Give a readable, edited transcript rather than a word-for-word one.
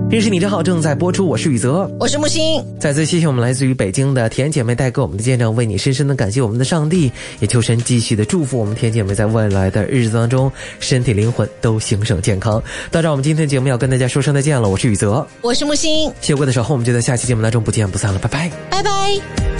认识你真好正在播出，我是宇泽， 我是木星。 再次谢谢我们来自于北京的甜姐妹带给我们的见证，为你深深的感谢我们的上帝，也求神继续的祝福我们甜姐妹在未来的日子当中身体灵魂都兴盛健康。到这我们今天的节目要跟大家说声再见了，我是宇泽， 我是木星。 谢过的时候我们就在下期节目当中不见不散了，拜拜拜拜。